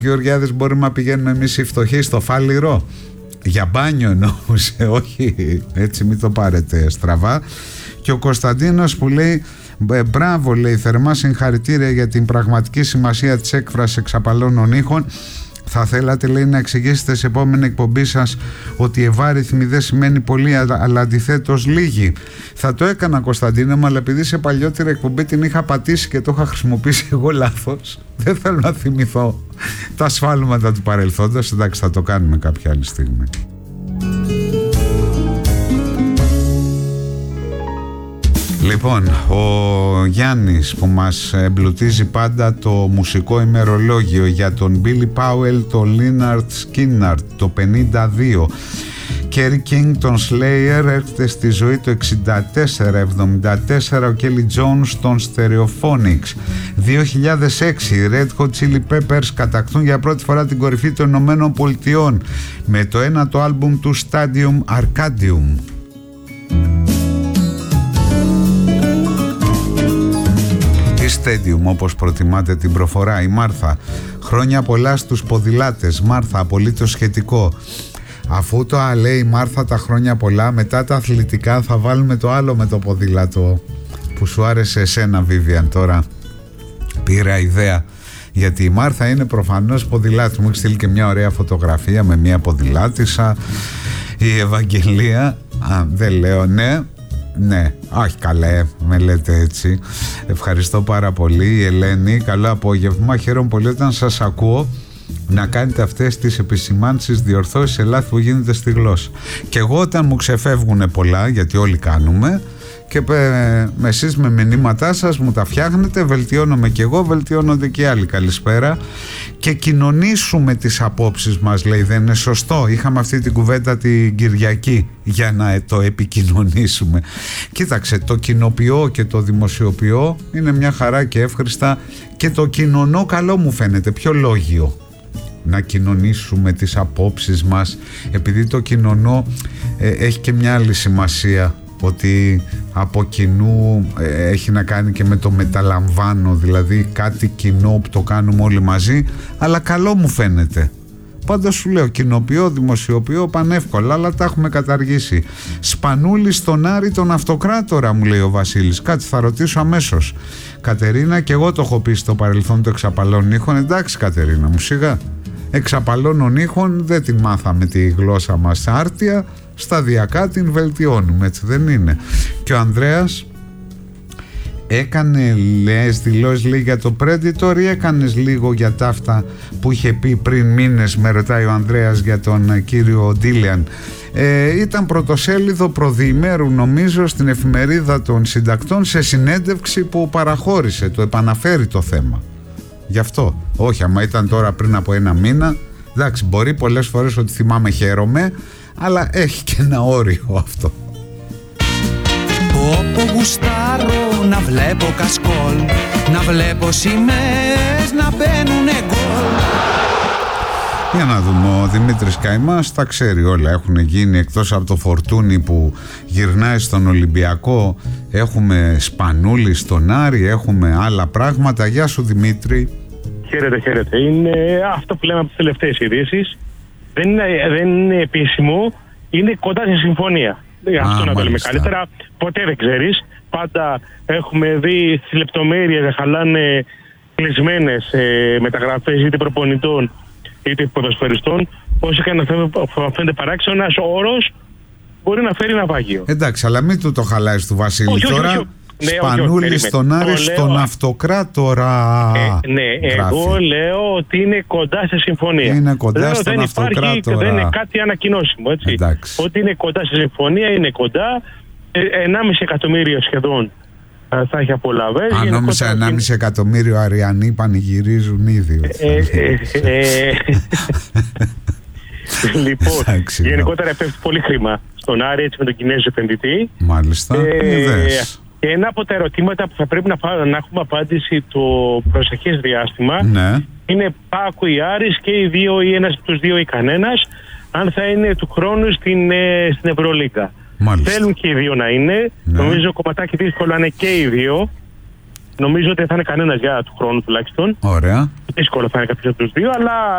Γεωργιάδης, μπορούμε να πηγαίνουμε εμείς οι φτωχοί στο Φάληρο? Για μπάνιο εννοούσε, όχι έτσι, μην το πάρετε στραβά. Και ο Κωνσταντίνος που λέει μπράβο, λέει, θερμά συγχαρητήρια για την πραγματική σημασία της έκφρασης εξαπαλώνων ήχων. Θα θέλατε, λέει, να εξηγήσετε σε επόμενη εκπομπή σας ότι ευάριθμοι δεν σημαίνει πολύ, αλλά αντιθέτως λίγοι. Θα το έκανα, Κωνσταντίνε μου, αλλά επειδή σε παλιότερη εκπομπή την είχα πατήσει και το είχα χρησιμοποιήσει εγώ λάθος, δεν θέλω να θυμηθώ τα σφάλματα του παρελθόντος. Εντάξει, θα το κάνουμε κάποια άλλη στιγμή. Λοιπόν, ο Γιάννης που μας εμπλουτίζει πάντα το μουσικό ημερολόγιο για τον Billy Powell, τον Lynyrd Skynyrd το 52. Kerry King, τον Slayer, έρχεται στη ζωή το 64-74, ο Kelly Jones, τον Stereophonics. 2006, οι Red Hot Chili Peppers κατακτούν για πρώτη φορά την κορυφή των Ηνωμένων Πολιτειών με το ένατο άλμπουμ του Stadium Arcadium. Stadium, όπως προτιμάτε την προφορά. Η Μάρθα, χρόνια πολλά στους ποδηλάτες. Μάρθα, απολύτως σχετικό. Αφού το λέει η Μάρθα τα χρόνια πολλά, μετά τα αθλητικά θα βάλουμε το άλλο με το ποδήλατο που σου άρεσε εσένα, Βίβιαν. Τώρα πήρα ιδέα, γιατί η Μάρθα είναι προφανώς ποδηλάτη. Μου έχει στείλει και μια ωραία φωτογραφία με μια ποδηλάτισσα. Η Ευαγγελία, δεν λέω, ναι, όχι καλέ, με λέτε έτσι. Ευχαριστώ πάρα πολύ. Η Ελένη, καλό απόγευμα. Χαίρομαι πολύ όταν σας ακούω να κάνετε αυτές τις επισημάνσεις, διορθώσεις σε λάθη που γίνεται στη γλώσσα. Και εγώ όταν μου ξεφεύγουν πολλά, γιατί όλοι κάνουμε, και εσείς με μηνύματά σας μου τα φτιάχνετε, βελτιώνομαι και εγώ, βελτιώνονται και άλλοι. Καλησπέρα. Και κοινωνήσουμε τις απόψεις μας, λέει, δεν είναι σωστό? Είχαμε αυτή την κουβέντα την Κυριακή για να το επικοινωνήσουμε. Κοίταξε, το κοινοποιώ και το δημοσιοποιώ είναι μια χαρά και εύχριστα, και το κοινωνώ καλό μου φαίνεται πιο λόγιο. Να κοινωνήσουμε τις απόψεις μας, επειδή το κοινωνώ έχει και μια άλλη σημασία, ότι από κοινού έχει να κάνει και με το μεταλαμβάνω, δηλαδή κάτι κοινό που το κάνουμε όλοι μαζί, αλλά καλό μου φαίνεται. Πάντως σου λέω, κοινοποιώ, δημοσιοποιώ πανεύκολα, αλλά τα έχουμε καταργήσει. Σπανούλη στον Άρη τον Αυτοκράτορα, μου λέει ο Βασίλης. Κάτι θα ρωτήσω αμέσως. Κατερίνα, και εγώ το έχω πει στο παρελθόν, το εξαπαλώνων ήχων. Εντάξει Κατερίνα μου, σιγά. Εξαπαλώνων ήχων δεν την μάθαμε τη γλώσσα μας άρτια, σταδιακά την βελτιώνουμε, έτσι δεν είναι? Και ο Ανδρέας έκανε, λες, δηλώσεις, λέει, για το Predator, ή έκανες λίγο για τα αυτά που είχε πει πριν μήνες, με ρωτάει ο Ανδρέας, για τον κύριο Ντίλιαν? Ήταν πρωτοσέλιδο προδιημέρου, νομίζω, στην εφημερίδα των συντακτών, σε συνέντευξη που παραχώρησε, το επαναφέρει το θέμα. Γι' αυτό, όχι, άμα ήταν τώρα πριν από ένα μήνα, εντάξει, μπορεί πολλές φορές ότι θυμάμαι, χαίρομαι, αλλά έχει και ένα όριο αυτό. Όπου γουστάρω να βλέπω κασκόλ, να βλέπω σημαίες να μπαίνουνε γκολ. Για να δούμε, ο Δημήτρης Καϊμάς τα ξέρει όλα, έχουν γίνει, εκτός από το Φορτούνι που γυρνάει στον Ολυμπιακό, έχουμε Σπανούλη στον Άρη, έχουμε άλλα πράγματα. Γεια σου Δημήτρη. Χαίρετε. Είναι αυτό που λέμε από τις τελευταίες ειδήσεις. Δεν είναι επίσημο, είναι κοντά σε συμφωνία. Αυτό να το λέμε καλύτερα. Ποτέ δεν ξέρεις. Πάντα έχουμε δει στις λεπτομέρειες να χαλάνε κλεισμένες μεταγραφές είτε προπονητών είτε ποδοσφαιριστών. Όσο και να φαίνεται παράξενο, ένας όρος μπορεί να φέρει ναυάγιο. Εντάξει, αλλά μην του το χαλάεις του Βασίλη τώρα. Σπανούλη στον Άρη, στον Αυτοκράτορα. Εγώ λέω ότι είναι κοντά σε συμφωνία. Είναι κοντά στον Αυτοκράτορα. Δεν είναι κάτι ανακοινώσιμο, έτσι. Εντάξει. Ότι είναι κοντά σε συμφωνία, είναι κοντά. 1,5 εκατομμύριο σχεδόν θα έχει απολαβές. Αν νόμιζα 1,5 εκατομμύριο Αριανοί πανηγυρίζουν ήδη. Λοιπόν, γενικότερα πέφτει πολύ χρήμα στον Άρη, έτσι, με τον Κινέζο επενδυτή. Μάλιστα. Και ένα από τα ερωτήματα που θα πρέπει να έχουμε απάντηση το προσεχές διάστημα, είναι Πάκου ή Άρης, και οι δύο, ή ένας από τους δύο ή κανένας, αν θα είναι του χρόνου στην Ευρωλίγκα. Θέλουν και οι δύο να είναι. Νομίζω κομματάκι δύσκολο είναι και οι δύο. Νομίζω ότι θα είναι κανένας για του χρόνου τουλάχιστον. Ωραία. Δύσκολο θα είναι κάποιος από τους δύο, αλλά